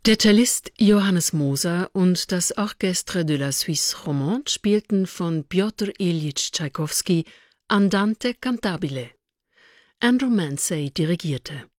Der Cellist Johannes Moser und das Orchestre de la Suisse Romande spielten von Pjotr Iljitsch Tschaikowski Andante cantabile. Andrew Mansey dirigierte.